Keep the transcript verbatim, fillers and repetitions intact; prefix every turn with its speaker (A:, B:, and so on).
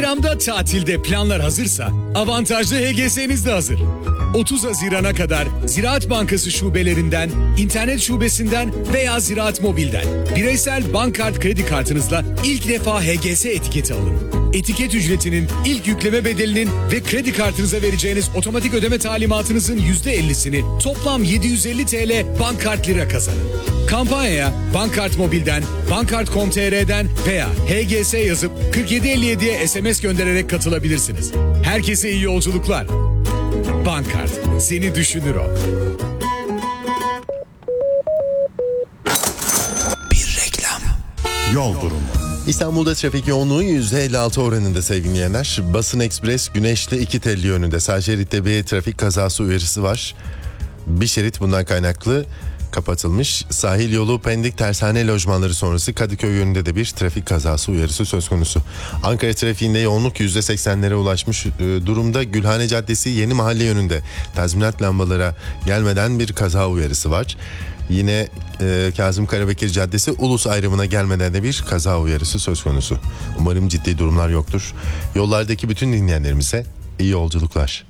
A: Bayramda, tatilde planlar hazırsa avantajlı H G S'niz de hazır. otuz Haziran'a kadar Ziraat Bankası şubelerinden, internet şubesinden veya Ziraat Mobil'den bireysel bankkart kredi kartınızla ilk defa H G S etiketi alın. Etiket ücretinin, ilk yükleme bedelinin ve kredi kartınıza vereceğiniz otomatik ödeme talimatınızın yüzde ellisini toplam yedi yüz elli TL bankkart lira kazanın. Kampanyaya Bankkart Mobil'den, bankkart nokta com nokta t r'den veya H G S yazıp kırk yedi elli yediye S M S göndererek katılabilirsiniz. Herkese iyi yolculuklar. Bankkart, seni düşünür o.
B: Bir reklam.
C: Yol durumu.
D: İstanbul'da trafik yoğunluğu yüzde elli altı oranında sevgili dinleyenler. Basın Ekspres Güneşli iki telli yönünde sağ şeritte bir trafik kazası uyarısı var. Bir şerit bundan kaynaklı kapatılmış. Sahil yolu Pendik Tersane lojmanları sonrası Kadıköy yönünde de bir trafik kazası uyarısı söz konusu. Ankara trafiğinde yoğunluk yüzde seksenlere ulaşmış e, durumda. Gülhane Caddesi Yeni Mahalle yönünde tazminat lambalara gelmeden bir kaza uyarısı var. Yine e, Kazım Karabekir Caddesi Ulus ayrımına gelmeden de bir kaza uyarısı söz konusu. Umarım ciddi durumlar yoktur. Yollardaki bütün dinleyenlerimize iyi yolculuklar.